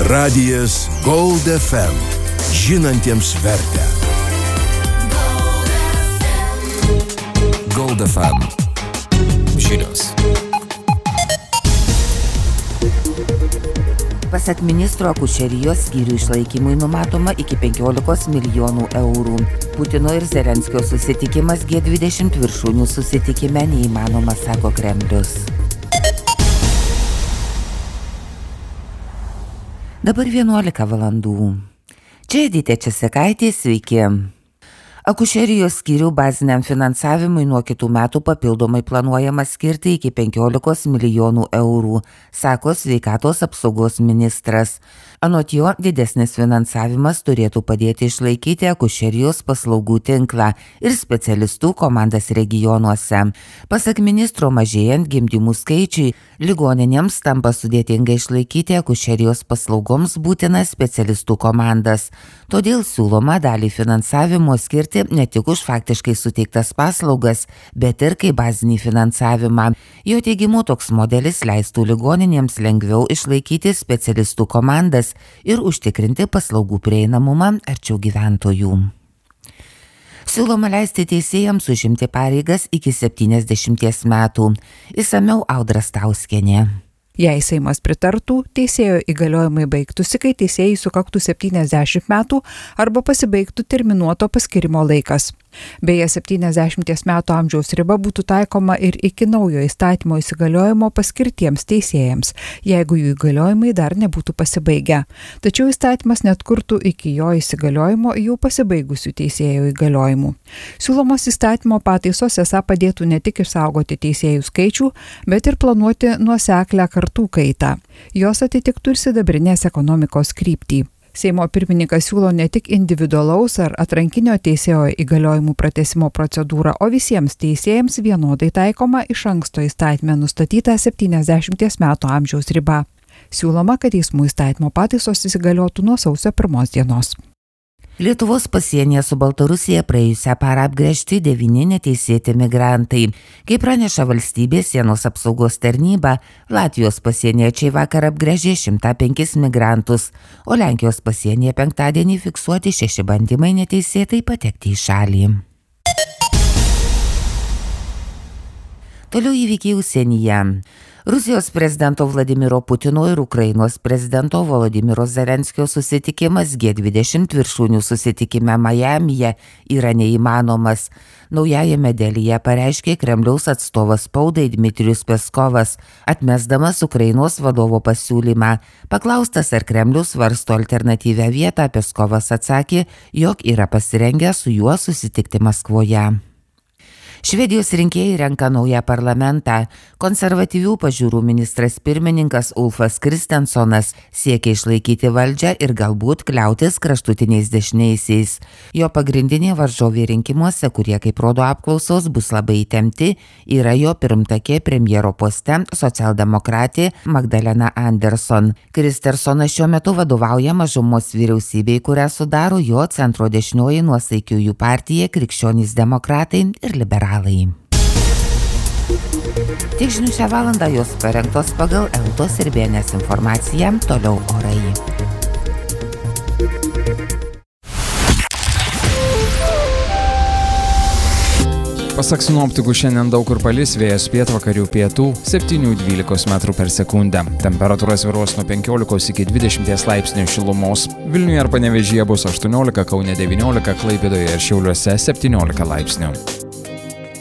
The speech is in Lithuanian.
Radijas Gold FM. Žinantiems vertę. Gold FM. Žinios. Pasak ministro, akušerijos skyrių išlaikymui numatoma iki 15 milijonų eurų. Putino ir Zelenskio susitikimas G20 viršūnių susitikime neįmanoma, sako Kremlius. Dabar 11 valandų. Čia Edita Česekaitė, sveiki. Akušerijos skyrių baziniam finansavimui nuo kitų metų papildomai planuojama skirti iki 15 milijonų eurų, sako sveikatos apsaugos ministras. Anot jo, didesnis finansavimas turėtų padėti išlaikyti akušerijos paslaugų tinklą ir specialistų komandas regionuose. Pasak ministro, mažėjant gimdymų skaičiui, ligoninėms tampa sudėtinga išlaikyti akušerijos paslaugoms būtinas specialistų komandas. Todėl siūloma dalį finansavimo skirti ne tik už faktiškai suteiktas paslaugas, bet ir kaip bazinį finansavimą. Jo teigimu, toks modelis leistų ligoninėms lengviau išlaikyti specialistų komandas ir užtikrinti paslaugų prieinamumą arčiau gyventojų. Siūloma leisti teisėjams užimti pareigas iki 70 metų. Išsamiau Audra Stauskienė. Jei Seimas pritartų, teisėjo įgaliojimai baigtųsi, kai teisėjai sukaktų 70 metų arba pasibaigtų terminuoto paskirimo laikas. Beje, 70 metų amžiaus riba būtų taikoma ir iki naujo įstatymo įsigaliojimo paskirtiems teisėjams, jeigu jų įgaliojimai dar nebūtų pasibaigę. Tačiau įstatymas neatkurtų iki jo įsigaliojimo jau pasibaigusių teisėjų įgaliojimų. Siūlomos įstatymo pataisos esą padėtų ne tik išsaugoti teisėjų skaičių, bet ir planuoti nuoseklią kartų kaitą. Jos atitiktų ir sidabrinės ekonomikos kryptį. Seimo pirmininkas siūlo ne tik individualaus ar atrankinio teisėjo įgaliojimų pratęsimo procedūrą, o visiems teisėjams vienodai taikoma iš anksto įstatyme nustatyta 70 metų amžiaus riba. Siūloma, kad teismų įstatymo pataisos įsigaliotų nuo sausio 1 dienos. Lietuvos pasienyje su Baltarusija praėjusią parą apgręžti 9 neteisėti migrantai. Kaip praneša valstybės sienos apsaugos tarnyba, Latvijos pasieniečiai vakar apgręžė 105 migrantus, o Lenkijos pasienyje penktadienį fiksuoti 6 bandymai neteisėtai patekti į šalį. Toliau įvykiai užsienyje. Rusijos prezidento Vladimiro Putino ir Ukrainos prezidento Volodymyro Zelenskio susitikimas G20 viršūnių susitikime Majamyje yra neįmanomas. Naujajame Delyje pareiškė Kremliaus atstovas spaudai Dmitrijus Peskovas, atmesdamas Ukrainos vadovo pasiūlymą. Paklaustas, ar Kremlius svarsto alternatyvią vietą, Peskovas atsakė, jog yra pasirengęs su juo susitikti Maskvoje. Švedijos rinkėjai renka naują parlamentą. Konservatyvių pažiūrų ministras pirmininkas Ulfas Kristensonas siekia išlaikyti valdžią ir galbūt kliautis kraštutiniais dešiniaisiais. Jo pagrindinė varžovė rinkimuose, kurie, kaip rodo apklausos, bus labai įtempti, yra jo pirmtakė premjero poste socialdemokratė Magdalena Anderson. Kristensonas šiuo metu vadovauja mažumos vyriausybei, kurią sudaro jo centro dešinioji nuosaikiųjų partija Krikščionys demokratai ir liberalai. Tiek žinių šią valandą, jos parengtos pagal Eltos ir BNS informaciją, toliau orai. Pasak sinoptikų, šiandien daug kur palis, vėjas pietvakarių pietų 7–12 metrų per sekundę. Temperatūra svyruos nuo 15 iki 20 laipsnių šilumos. Vilniuje ir Panevėžyje bus 18, Kaune 19, Klaipėdoje ir Šiauliuose 17 laipsnių.